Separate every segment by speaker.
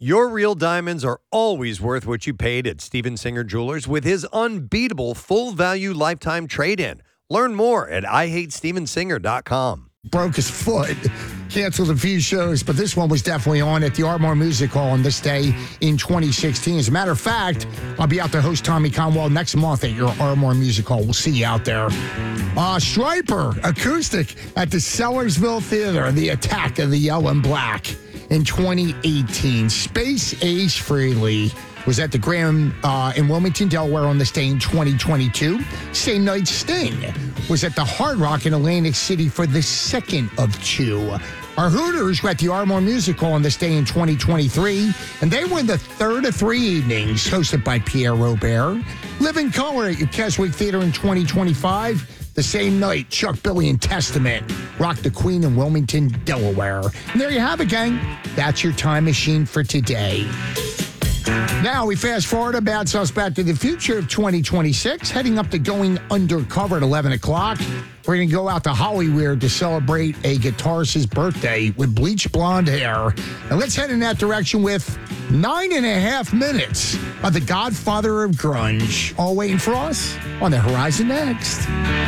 Speaker 1: Your real diamonds are always worth what you paid at Steven Singer Jewelers with his unbeatable full-value lifetime trade-in. Learn more at IHateStevenSinger.com.
Speaker 2: Broke his foot, canceled a few shows, but this one was definitely on at the Ardmore Music Hall on this day in 2016. As a matter of fact, I'll be out to host Tommy Conwell next month at your Ardmore Music Hall. We'll see you out there. Stryper acoustic at the Sellersville Theater, the Attack of the Yellow and Black in 2018. Space Ace Frehley was at the Graham in Wilmington, Delaware on this day in 2022. Same night, Sting was at the Hard Rock in Atlantic City for the second of two. Our Hooters were at the Ardmore Music Hall on this day in 2023, and they were the third of three evenings, hosted by Pierre Robert. Live in Color at your Keswick Theater in 2025. The same night, Chuck Billy and Testament rocked the Queen in Wilmington, Delaware. And there you have it, gang. That's your time machine for today. Now we fast forward about Back to the Future of 2026, heading up to Going Undercover at 11 o'clock. We're going to go out to Hollywood to celebrate a guitarist's birthday with bleach blonde hair. And let's head in that direction with 9.5 minutes of the Godfather of Grunge. All waiting for us on the horizon next.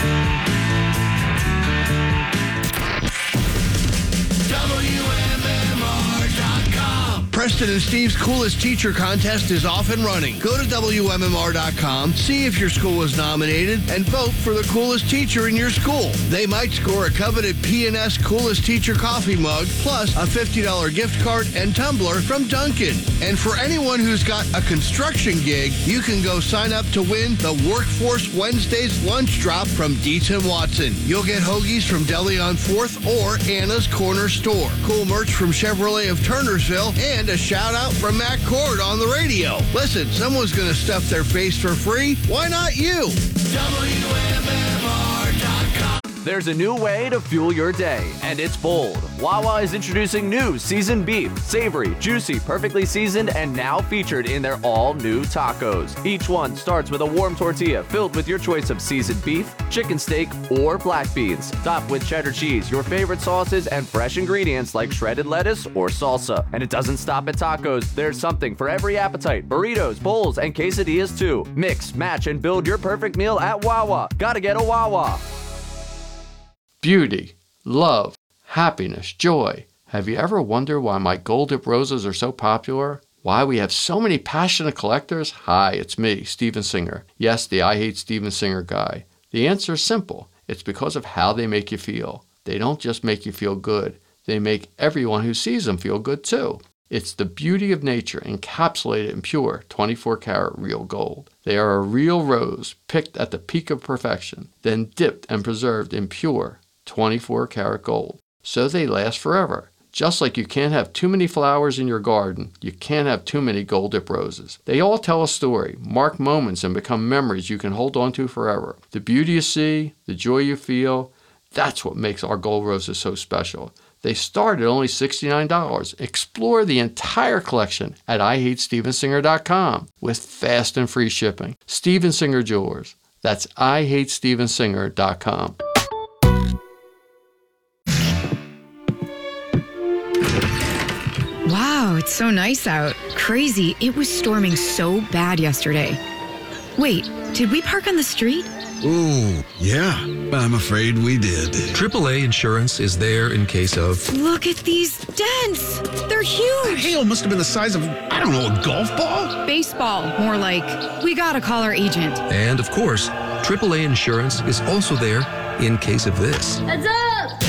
Speaker 3: Preston and Steve's Coolest Teacher Contest is off and running. Go to WMMR.com, see if your school was nominated, and vote for the coolest teacher in your school. They might score a coveted P&S Coolest Teacher coffee mug, plus a $50 gift card and tumbler from Dunkin'. And for anyone who's got a construction gig, you can go sign up to win the Workforce Wednesdays lunch drop from Dietz & Watson. You'll get hoagies from Deli on 4th or Anna's Corner Store. Cool merch from Chevrolet of Turnersville, and a shout out from Matt Cord on the radio. Listen, someone's going to stuff their face for free. Why not you? WMMR.com.
Speaker 4: There's a new way to fuel your day, and it's bold. Wawa is introducing new seasoned beef, savory, juicy, perfectly seasoned, and now featured in their all-new tacos. Each one starts with a warm tortilla filled with your choice of seasoned beef, chicken steak, or black beans. Topped with cheddar cheese, your favorite sauces, and fresh ingredients like shredded lettuce or salsa. And it doesn't stop at tacos. There's something for every appetite. Burritos, bowls, and quesadillas too. Mix, match, and build your perfect meal at Wawa. Gotta get a Wawa.
Speaker 5: Beauty, love, happiness, joy. Have you ever wondered why my gold dip roses are so popular? Why we have so many passionate collectors? Hi, it's me, Steven Singer. Yes, the I Hate Steven Singer guy. The answer is simple. It's because of how they make you feel. They don't just make you feel good. They make everyone who sees them feel good too. It's the beauty of nature encapsulated in pure 24-karat real gold. They are a real rose picked at the peak of perfection, then dipped and preserved in pure 24-karat gold. So they last forever. Just like you can't have too many flowers in your garden, you can't have too many gold dip roses. They all tell a story, mark moments, and become memories you can hold on to forever. The beauty you see, the joy you feel, that's what makes our gold roses so special. They start at only $69. Explore the entire collection at IHateStevenSinger.com with fast and free shipping. Steven Singer Jewelers. That's IHateStevenSinger.com.
Speaker 6: Wow, it's so nice out. Crazy, it was storming so bad yesterday. Wait, did we park on the street?
Speaker 7: Ooh, yeah, I'm afraid we did.
Speaker 8: AAA Insurance is there in case of...
Speaker 6: Look at these dents! They're huge!
Speaker 7: That hail must have been the size of, I don't know, a golf ball?
Speaker 6: Baseball, more like. We gotta call our agent.
Speaker 8: And, of course, AAA Insurance is also there in case of this.
Speaker 9: Heads up!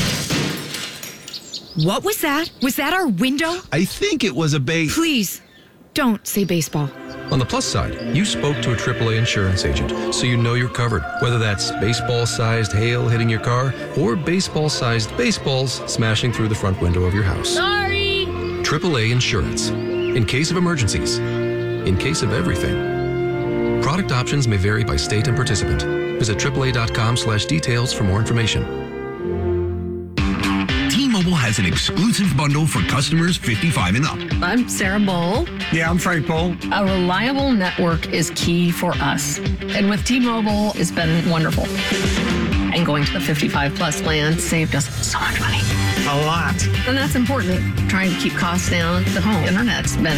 Speaker 6: What was that? Was that our window?
Speaker 7: I think it was a
Speaker 6: Please, don't say baseball.
Speaker 8: On the plus side, you spoke to a AAA insurance agent, so you know you're covered. Whether that's baseball-sized hail hitting your car or baseball-sized baseballs smashing through the front window of your house.
Speaker 9: Sorry!
Speaker 8: AAA Insurance. In case of emergencies. In case of everything. Product options may vary by state and participant. Visit AAA.com/details for more information.
Speaker 10: T-Mobile has an exclusive bundle for customers 55 and up.
Speaker 11: I'm Sarah Bowl.
Speaker 2: Yeah, I'm Frank Bowl.
Speaker 11: A reliable network is key for us. And with T-Mobile, it's been wonderful. And going to the 55 plus plan saved us so much money.
Speaker 2: A lot.
Speaker 11: And that's important. Trying to keep costs down. The home internet's been